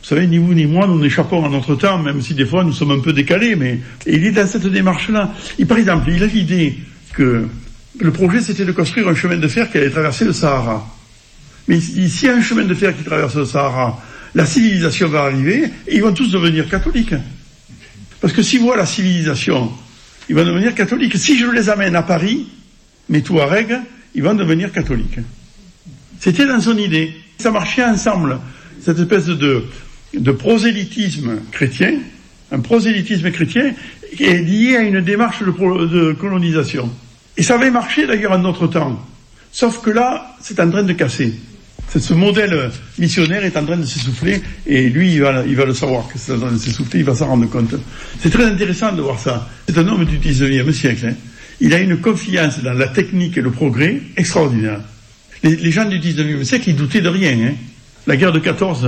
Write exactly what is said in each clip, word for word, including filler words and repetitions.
Vous savez, ni vous ni moi, nous n'échappons à notre temps, même si des fois nous sommes un peu décalés, mais et il est dans cette démarche-là. Et par exemple, il a l'idée que le projet, c'était de construire un chemin de fer qui allait traverser le Sahara. Mais s'il y a un chemin de fer qui traverse le Sahara, la civilisation va arriver et ils vont tous devenir catholiques. Parce que s'ils voient la civilisation, ils vont devenir catholiques. Si je les amène à Paris, mes Touaregs, ils vont devenir catholiques. C'était dans son idée. Ça marchait ensemble. Cette espèce de, de prosélytisme chrétien, un prosélytisme chrétien qui est lié à une démarche de, pro, de colonisation. Et ça avait marché d'ailleurs en notre temps. Sauf que là, c'est en train de casser. Ce modèle missionnaire est en train de s'essouffler et lui, il va, il va le savoir que c'est en train de s'essouffler, il va s'en rendre compte. C'est très intéressant de voir ça. C'est un homme du dix-neuvième siècle. Hein. Il a une confiance dans la technique et le progrès extraordinaire. Les, les gens du dix-neuvième siècle, ils doutaient de rien. Hein. La guerre de quatorze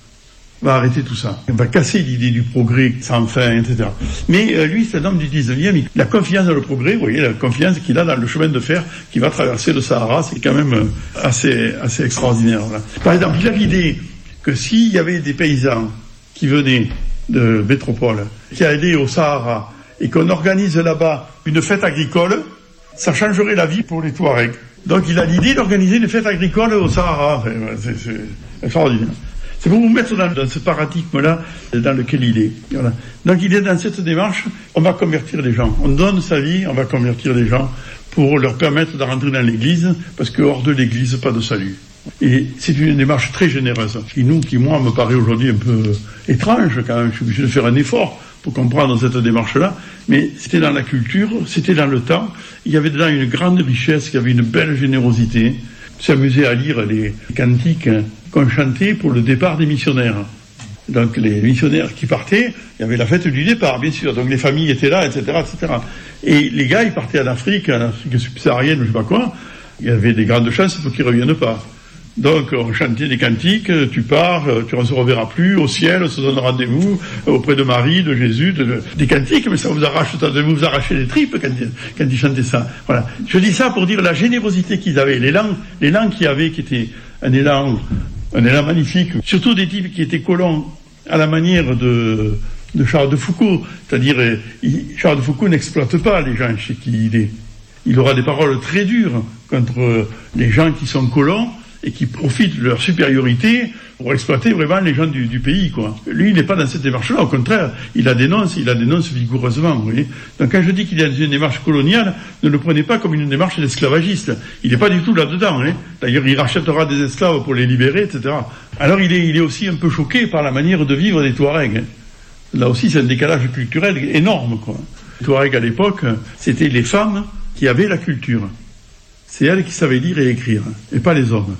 va arrêter tout ça. Elle va casser l'idée du progrès sans fin, et cetera. Mais euh, lui, c'est un homme du dix-neuvième, il a confiance dans le progrès, vous voyez, la confiance qu'il a dans le chemin de fer qui va traverser le Sahara, c'est quand même assez, assez extraordinaire. Là. Par exemple, il a l'idée que s'il y avait des paysans qui venaient de métropole, qui allaient au Sahara, et qu'on organise là-bas une fête agricole, ça changerait la vie pour les Touaregs. Donc il a l'idée d'organiser une fête agricole au Sahara. C'est, c'est extraordinaire. C'est pour vous mettre dans, dans ce paradigme-là dans lequel il est. Voilà. Donc il est dans cette démarche, on va convertir les gens. On donne sa vie, on va convertir les gens pour leur permettre de rentrer dans l'église, parce que hors de l'église, pas de salut. Et c'est une démarche très généreuse, qui nous, qui moi, me paraît aujourd'hui un peu étrange quand même. Je suis obligé de faire un effort pour comprendre cette démarche-là, mais c'était dans la culture, c'était dans le temps, il y avait dedans une grande richesse, il y avait une belle générosité. On s'amusait à lire les cantiques qu'on chantait pour le départ des missionnaires. Donc les missionnaires qui partaient, il y avait la fête du départ, bien sûr, donc les familles étaient là, et cetera, et cetera. Et les gars, ils partaient en Afrique, en Afrique subsaharienne, je sais pas quoi, il y avait des grandes chances pour qu'ils ne reviennent pas. Donc on chantait des cantiques, tu pars, tu ne se reverras plus, au ciel, on se donne rendez-vous auprès de Marie, de Jésus, de, de, des cantiques, mais ça vous arrache, vous vous arrachez les tripes quand, quand ils chantaient ça. Voilà. Je dis ça pour dire la générosité qu'ils avaient, l'élan, l'élan qu'ils avaient, qui était un élan, un élan magnifique, surtout des types qui étaient colons à la manière de, de Charles de Foucault. C'est-à-dire, il, Charles de Foucault n'exploite pas les gens chez qui il est. Il aura des paroles très dures contre les gens qui sont colons, et qui profitent de leur supériorité pour exploiter vraiment les gens du, du pays, quoi. Lui, il n'est pas dans cette démarche-là, au contraire, il la dénonce, il la dénonce vigoureusement, vous voyez. Donc quand je dis qu'il est dans une démarche coloniale, ne le prenez pas comme une démarche d'esclavagiste. Il n'est pas du tout là-dedans, hein. D'ailleurs, il rachètera des esclaves pour les libérer, et cetera. Alors il est, il est aussi un peu choqué par la manière de vivre des Touaregs, hein. Là aussi, c'est un décalage culturel énorme, quoi. Les Touaregs, à l'époque, c'était les femmes qui avaient la culture. C'est elles qui savaient lire et écrire, et pas les hommes.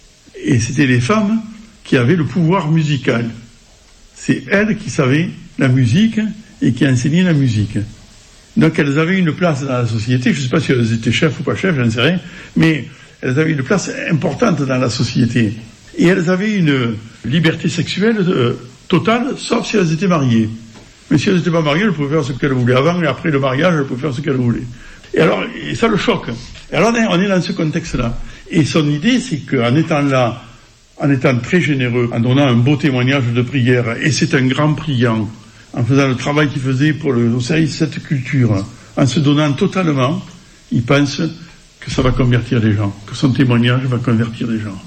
Et c'était les femmes qui avaient le pouvoir musical. C'est elles qui savaient la musique et qui enseignaient la musique. Donc elles avaient une place dans la société, je ne sais pas si elles étaient chefs ou pas chefs, j'en sais rien, mais elles avaient une place importante dans la société. Et elles avaient une liberté sexuelle euh, totale, sauf si elles étaient mariées. Mais si elles n'étaient pas mariées, elles pouvaient faire ce qu'elles voulaient. Avant et après le mariage, elles pouvaient faire ce qu'elles voulaient. Et alors, et ça le choque. Et alors on est dans ce contexte-là. Et son idée, c'est qu'en étant là, en étant très généreux, en donnant un beau témoignage de prière, et c'est un grand priant, en faisant le travail qu'il faisait pour le, au service de cette culture, en se donnant totalement, il pense que ça va convertir les gens, que son témoignage va convertir les gens.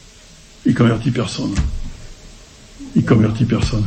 Il convertit personne. Il convertit personne.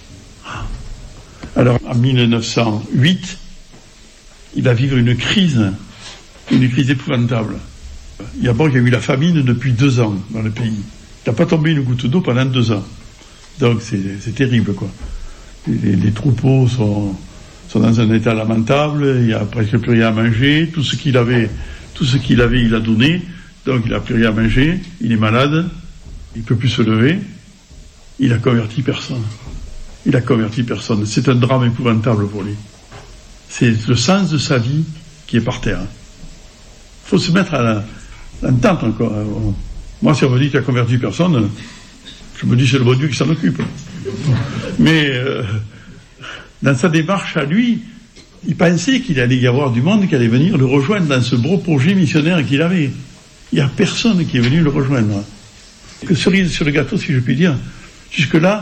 Alors, en mille neuf cent huit, il va vivre une crise, une crise épouvantable. D'abord, il y a eu la famine depuis deux ans dans le pays. Il n'a pas tombé une goutte d'eau pendant deux ans. Donc, c'est, c'est terrible, quoi. Les, les troupeaux sont, sont dans un état lamentable, il n'y a presque plus rien à manger. Tout ce qu'il avait, tout ce qu'il avait, il a donné. Donc, il n'a plus rien à manger. Il est malade. Il ne peut plus se lever. Il a converti personne. Il a converti personne. C'est un drame épouvantable pour lui. C'est le sens de sa vie qui est par terre. Il faut se mettre à la, l'entente encore. Moi, si on me dit qu'il a converti personne, je me dis c'est le bon Dieu qui s'en occupe. Mais euh, dans sa démarche à lui, il pensait qu'il allait y avoir du monde qui allait venir le rejoindre dans ce beau projet missionnaire qu'il avait. Il n'y a personne qui est venu le rejoindre. Que cerise sur le gâteau, si je puis dire. Jusque-là,